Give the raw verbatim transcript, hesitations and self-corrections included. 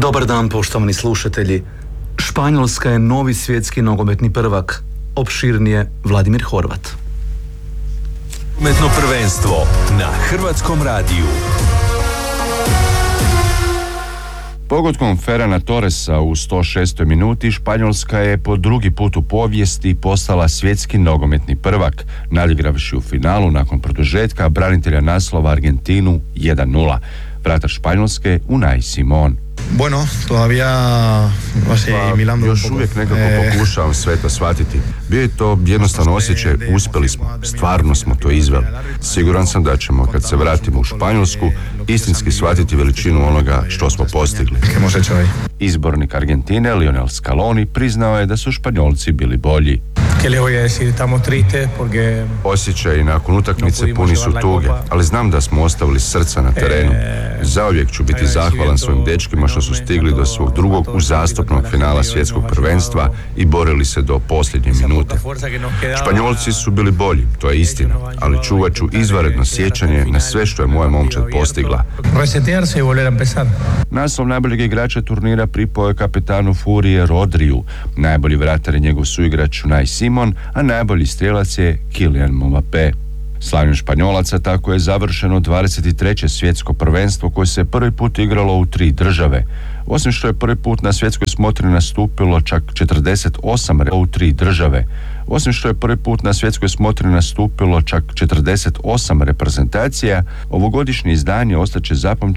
Dobar dan, poštovani slušatelji. Španjolska je novi svjetski nogometni prvak. Opširnije Vladimir Horvat. Nogometno prvenstvo na Hrvatskom radiju. Pogodkom Ferrana Torresa u sto šestoj minuti Španjolska je po drugi put u povijesti postala svjetski nogometni prvak, nadigravši u finalu nakon produžetka branitelja naslova Argentinu jedan nula. Vratar Španjolske Unai Simon. Bueno, todavía Pa, još uvijek nekako pokušavam sve to shvatiti. Bio je to jednostavno osjećaj, uspjeli smo, stvarno smo to izveli. Siguran sam da ćemo, kad se vratimo u Španjolsku, istinski shvatiti veličinu onoga što smo postigli. Izbornik Argentine Lionel Scaloni priznao je da su Španjolci bili bolji. Osjećaji nakon utakmice puni su tuge, ali znam da smo ostavili srca na terenu. Zauvijek ću biti zahvalan svojim dečkima što su stigli do svog drugog uzastopnog finala svjetskog prvenstva i borili se do posljednje minute. Španjolci su bili bolji, to je istina, ali čuvat ću izvanredno sjećanje na sve što je moja momčad postigla. Naslov najboljeg igrača turnira pripao je kapetanu Furije Rodriju. Najbolji vratar je njegov suigrač Unai Simon, a najbolji strijelac je Kylian Mbappé. Slavljem Španjolaca tako je završeno dvadeset treće svjetsko prvenstvo koje se prvi put igralo u tri države. Osim što je prvi put na svjetskoj smotri nastupilo čak četrdeset osam re- u tri države. Osim što je prvi put na svjetskoj smotri nastupilo čak četrdeset osam reprezentacija, ovogodišnje izdanje ostaće zapamćeno